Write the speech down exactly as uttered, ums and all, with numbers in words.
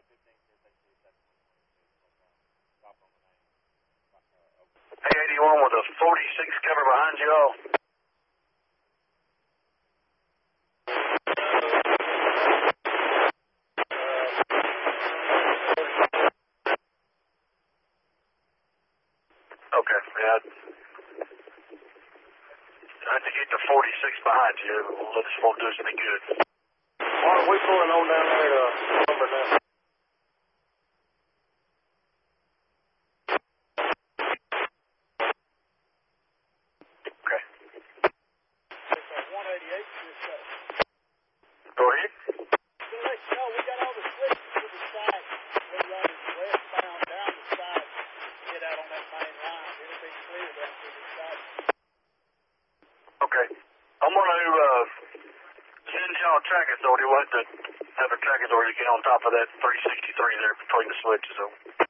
Hey, eighty-one with a forty-six cover behind you all. Okay, yeah. I had to get the forty-six behind you. This won't do us any good. Why are we pulling on down there to number now? Okay. one eighty-eight just got. Go ahead. To let you know, we got all the switches to the side. We're running westbound down the side. Get out on that main line. It'll be clear down to the side. Okay. I'm going to uh, send y'all a track authority. We'll have to have a track authority to get on top of that three sixty-three there between the switches. So.